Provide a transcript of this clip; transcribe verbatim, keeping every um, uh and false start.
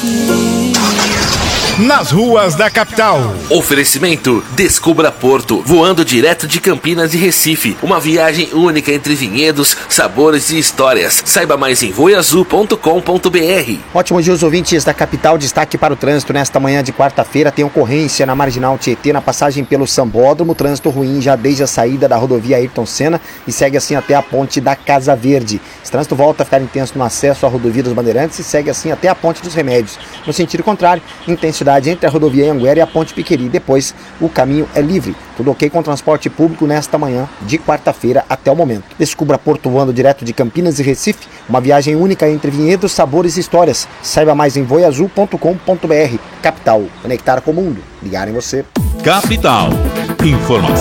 Nas ruas da capital. Oferecimento Descubra Porto, voando direto de Campinas e Recife. Uma viagem única entre vinhedos, sabores e histórias. Saiba mais em voiazul ponto com ponto br. Ótimos dias, ouvintes da capital. Destaque para o trânsito nesta manhã de quarta-feira. Tem ocorrência na Marginal Tietê, na passagem pelo Sambódromo. Trânsito ruim já desde a saída da rodovia Ayrton Senna e segue assim até a ponte da Casa Verde. Esse trânsito volta a ficar intenso no acesso à rodovia dos Bandeirantes e segue assim até a ponte dos Remédios. No sentido contrário, intensidade entre a rodovia Anhanguera e a ponte Piqueri. Depois o caminho é livre. Tudo ok com transporte público nesta manhã de quarta-feira até o momento. Descubra Porto voando direto de Campinas e Recife. Uma viagem única entre vinhedos, sabores e histórias. Saiba mais em voiazul ponto com ponto br. Capital, conectar com o mundo. Ligar em você. Capital. Informação.